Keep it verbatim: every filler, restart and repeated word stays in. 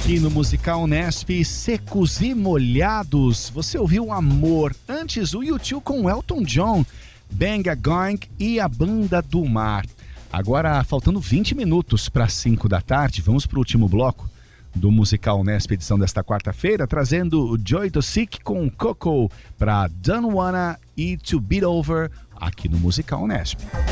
Aqui no Musical Unesp, Secos e Molhados. Você ouviu Amor, antes o U dois com Elton John, Bang a Going e a Banda do Mar. Agora, faltando vinte minutos para cinco da tarde, vamos para o último bloco do Musical Unesp, edição desta quarta-feira, trazendo o Joy Dosick com Coco para Don't Wanna e To Beat Over, aqui no Musical Unesp.